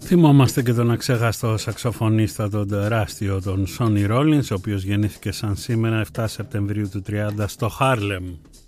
Θυμόμαστε και τον αξέχαστο σαξοφωνίστα, τον τεράστιο, τον Sonny Rollins, ο οποίος γεννήθηκε σαν σήμερα 7 Σεπτεμβρίου του 30 στο Χάρλεμ.